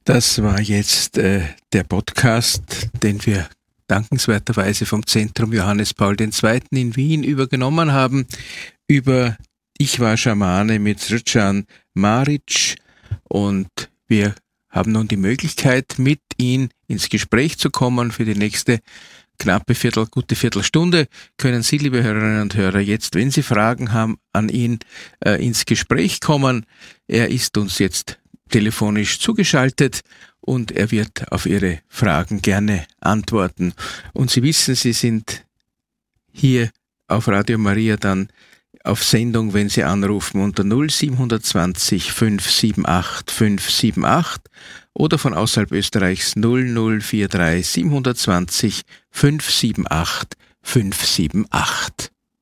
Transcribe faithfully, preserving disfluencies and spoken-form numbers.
Das war jetzt äh, der Podcast, den wir dankenswerterweise vom Zentrum Johannes Paul der Zweite. in Wien übergenommen haben, über Ich war Schamane mit Srdjan Maric, und wir haben nun die Möglichkeit, mit ihm ins Gespräch zu kommen. Für die nächste knappe Viertel, gute Viertelstunde können Sie, liebe Hörerinnen und Hörer, jetzt, wenn Sie Fragen haben, an ihn äh, ins Gespräch kommen. Er ist uns jetzt telefonisch zugeschaltet und er wird auf Ihre Fragen gerne antworten. Und Sie wissen, Sie sind hier auf Radio Maria dann auf Sendung, wenn Sie anrufen unter null sieben zwei null fünf sieben acht fünf sieben acht oder von außerhalb Österreichs null null vier drei sieben zwei null fünf sieben acht fünf sieben acht.